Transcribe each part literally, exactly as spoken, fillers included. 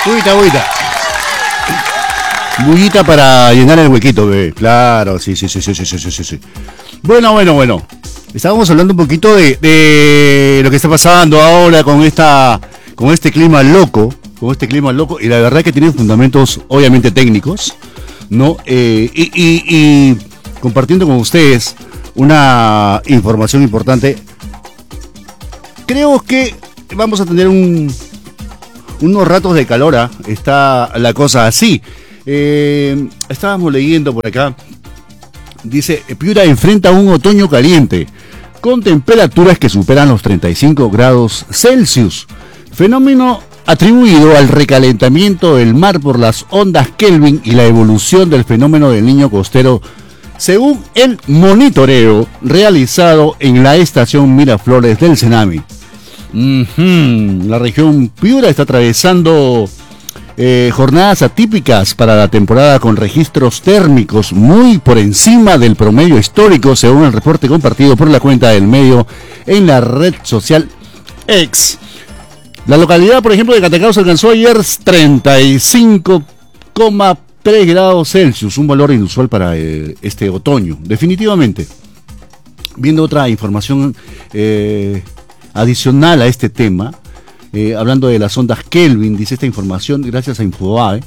Bullita, bullita. Bullita para llenar el huequito, bebé. Claro, sí, sí, sí, sí, sí, sí, sí, sí. Bueno, bueno, bueno. Estábamos hablando un poquito de, de lo que está pasando ahora con esta, con este clima loco, con este clima loco, y la verdad que tiene fundamentos obviamente técnicos, ¿no? Eh, y, y, y compartiendo con ustedes una información importante, creo que vamos a tener un, unos ratos de calor, ¿eh? Está la cosa así. Eh, estábamos leyendo por acá. Dice, Piura enfrenta un otoño caliente, con temperaturas que superan los treinta y cinco grados Celsius. Fenómeno atribuido al recalentamiento del mar por las ondas Kelvin y la evolución del fenómeno del niño costero, según el monitoreo realizado en la estación Miraflores del Senami. Uh-huh. La región Piura está atravesando Eh, jornadas atípicas para la temporada con registros térmicos muy por encima del promedio histórico, según el reporte compartido por la cuenta del medio en la red social X. La localidad, por ejemplo, de Catacaos alcanzó ayer treinta y cinco coma tres grados Celsius, un valor inusual para eh, este otoño, definitivamente. Viendo otra información eh, adicional a este tema, Eh, hablando de las ondas Kelvin, dice esta información gracias a Infobae.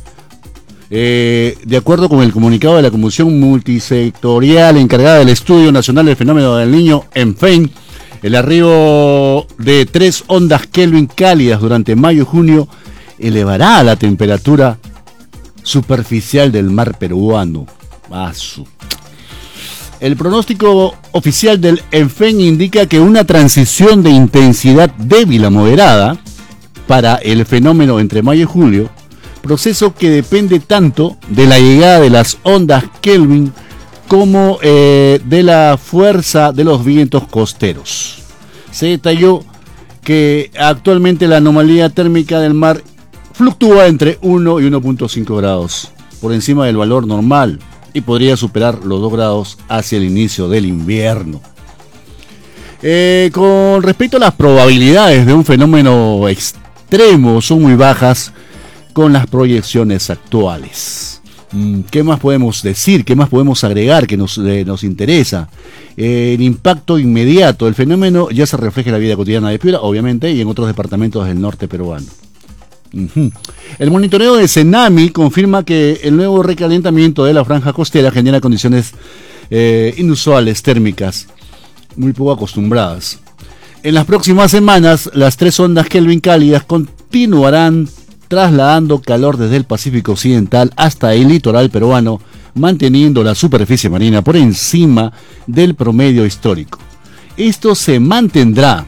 Eh, de acuerdo con el comunicado de la Comisión Multisectorial encargada del Estudio Nacional del Fenómeno del Niño, ENFEN, el arribo de tres ondas Kelvin cálidas durante mayo y junio elevará la temperatura superficial del mar peruano. Asu. El pronóstico oficial del ENFEN indica que una transición de intensidad débil a moderada para el fenómeno entre mayo y julio, proceso que depende tanto de la llegada de las ondas Kelvin como eh, de la fuerza de los vientos costeros. Se detalló que actualmente la anomalía térmica del mar fluctúa entre uno y uno punto cinco grados, por encima del valor normal, y podría superar los dos grados hacia el inicio del invierno. Eh, con respecto a las probabilidades de un fenómeno extremo, son muy bajas con las proyecciones actuales. ¿Qué más podemos decir? ¿Qué más podemos agregar que nos, eh, nos interesa? Eh, el impacto inmediato del fenómeno ya se refleja en la vida cotidiana de Piura, obviamente, y en otros departamentos del norte peruano. Uh-huh. El monitoreo de Senami confirma que el nuevo recalentamiento de la franja costera genera condiciones eh, inusuales térmicas, muy poco acostumbradas. En las próximas semanas, las tres ondas Kelvin cálidas continuarán trasladando calor desde el Pacífico Occidental hasta el litoral peruano, manteniendo la superficie marina por encima del promedio histórico. Esto se mantendrá,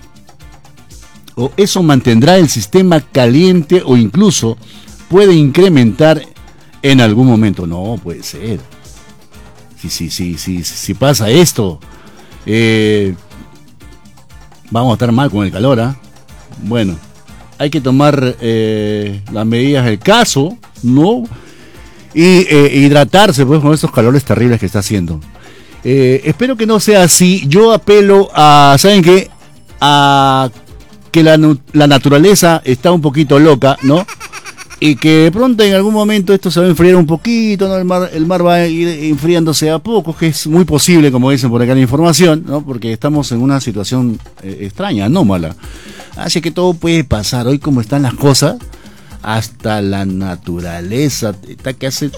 o eso mantendrá el sistema caliente o incluso puede incrementar en algún momento. No, puede ser. Si, si, si, si, si pasa esto, eh... vamos a estar mal con el calor, ¿ah? ¿eh? Bueno, hay que tomar eh, las medidas del caso, ¿no? Y eh, hidratarse, pues, con estos calores terribles que está haciendo. Eh, espero que no sea así. Yo apelo a, ¿saben qué? A que la, la naturaleza está un poquito loca, ¿no? Y que de pronto en algún momento esto se va a enfriar un poquito, ¿no? El mar, el mar va a ir enfriándose a poco, que es muy posible, como dicen por acá en la información, ¿no? Porque estamos en una situación eh, extraña, anómala. Así que todo puede pasar. Hoy como están las cosas, hasta la naturaleza está que hace...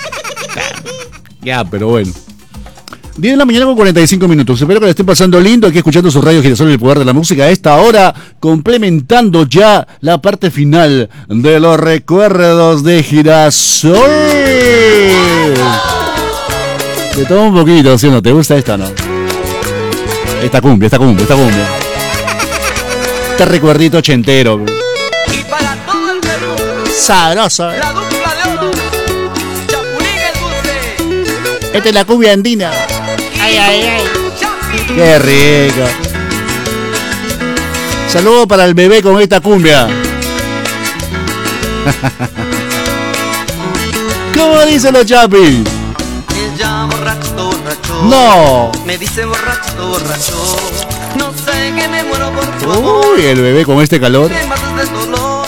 Ya, pero bueno. diez de la mañana con cuarenta y cinco minutos. Espero que le estén pasando lindo aquí escuchando su radio Girasol, el poder de la música a esta hora, complementando ya la parte final de los recuerdos de Girasol. De todo un poquito, ¿sí o no? ¿Te gusta esta, no? Esta cumbia, esta cumbia, esta cumbia. Este recuerdito ochentero. Y para todo el Perú, sabroso. La dupla de oro, Chapulín el Dulce. Esta es la cumbia andina. Ay, ay, ay. Qué rico. Saludos para el bebé con esta cumbia. ¿Cómo dicen los chapis? Ella borracho, borracho. No. Me dice borracho, borracho. No sé que me muero por tu amor. Uy, el bebé con este calor. Me mata